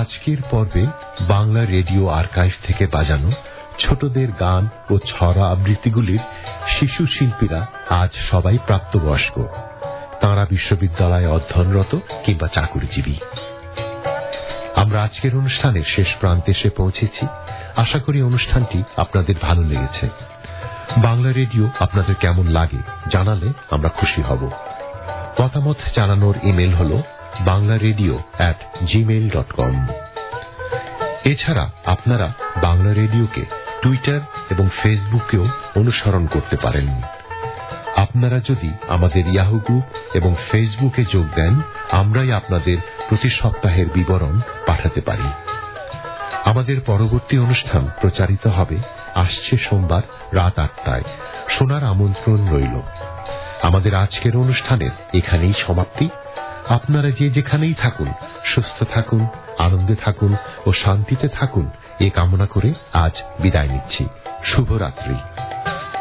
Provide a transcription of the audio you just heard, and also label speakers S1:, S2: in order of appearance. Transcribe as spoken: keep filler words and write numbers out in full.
S1: আজকের পর্বে Bangla radio archive থেকে বাজানো ছোটদের গান ও ছড়া আবৃত্তিগুলির শিশু শিল্পীরা আজ সবাই প্রাপ্তবয়স্ক। তাঁরা বিশ্ববিদ্যালয়ে অধ্যয়নরত কিংবা চাকুরিজীবী। আমরা আজকের অনুষ্ঠানের শেষ প্রান্তে এসে পৌঁছেছি। আশা করি অনুষ্ঠানটি আপনাদের ভালো লেগেছে। বাংলা রেডিও আপনাদের কেমন লাগে জানালে আমরা খুশি হব। মতামত জানানোর ইমেল হল Bangla radio at Gmail dot com. এছাড়া আপনারা বাংলা রেডিওকে টুইটার এবং ফেসবুকেও অনুসরণ করতে পারেন। আপনারা যদি আমাদের ইয়াহু গ্রুপ এবং ফেসবুকে যোগ দেন, আমরাই আপনাদের প্রতি সপ্তাহের বিবরণ পাঠাতে পারি। আমাদের পরবর্তী অনুষ্ঠান প্রচারিত হবে আসছে সোমবার রাত আটটায়। শোনার আমন্ত্রণ রইল। আমাদের আজকের অনুষ্ঠানের এখানেই সমাপ্তি। আপনারা যে যেখানেই থাকুন, সুস্থ থাকুন, আনন্দে থাকুন ও শান্তিতে থাকুন, এ কামনা করে আজ বিদায় নিচ্ছি। শুভরাত্রি।